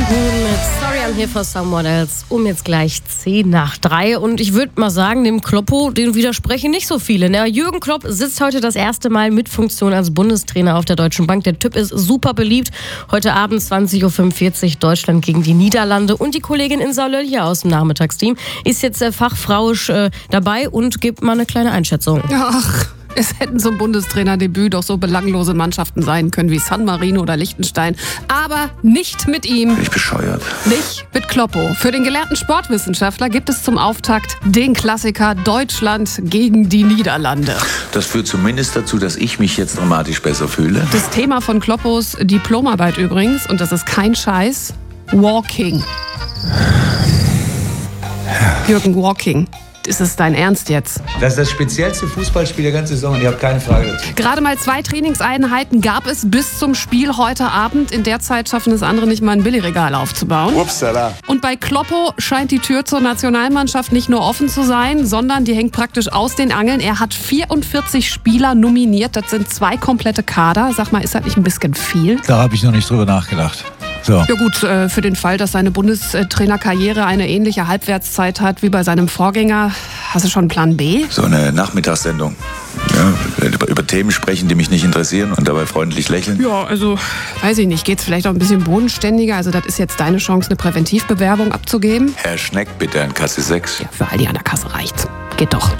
mit Sorry I'm Here for Someone Else jetzt gleich 2:10. Und ich würde mal sagen, dem Kloppo, den widersprechen nicht so viele. Ne? Jürgen Klopp sitzt heute das erste Mal mit Funktion als Bundestrainer auf der Deutschen Bank. Der Typ ist super beliebt. Heute Abend 20:45 Uhr Deutschland gegen die Niederlande. Und die Kollegin Insa Löll hier aus dem Nachmittagsteam ist jetzt fachfrauisch dabei und gibt mal eine kleine Einschätzung. Ach, es hätten zum Bundestrainerdebüt doch so belanglose Mannschaften sein können wie San Marino oder Liechtenstein. Aber nicht mit ihm. Bin ich bescheuert. Nicht mit Kloppo. Für den gelehrten Sportwissenschaftler gibt es zum Auftakt den Klassiker Deutschland gegen die Niederlande. Das führt zumindest dazu, dass ich mich jetzt dramatisch besser fühle. Das Thema von Kloppos Diplomarbeit übrigens, und das ist kein Scheiß, Walking. Jürgen, Walking. Ist es dein Ernst jetzt? Das ist das speziellste Fußballspiel der ganzen Saison und ihr habt keine Frage dazu. Gerade mal 2 Trainingseinheiten gab es bis zum Spiel heute Abend. In der Zeit schaffen es andere nicht mal ein Billigregal aufzubauen. Upsala. Und bei Kloppo scheint die Tür zur Nationalmannschaft nicht nur offen zu sein, sondern die hängt praktisch aus den Angeln. Er hat 44 Spieler nominiert. Das sind 2 komplette Kader. Sag mal, ist das nicht ein bisschen viel? Da habe ich noch nicht drüber nachgedacht. So. Ja gut, für den Fall, dass seine Bundestrainerkarriere eine ähnliche Halbwertszeit hat wie bei seinem Vorgänger, hast du schon einen Plan B? So eine Nachmittagssendung. Ja, über Themen sprechen, die mich nicht interessieren und dabei freundlich lächeln. Ja, also, weiß ich nicht, geht's vielleicht auch ein bisschen bodenständiger? Also das ist jetzt deine Chance, eine Präventivbewerbung abzugeben? Herr Schneck, bitte an Kasse 6. Ja, für Aldi an der Kasse reicht's. Geht doch.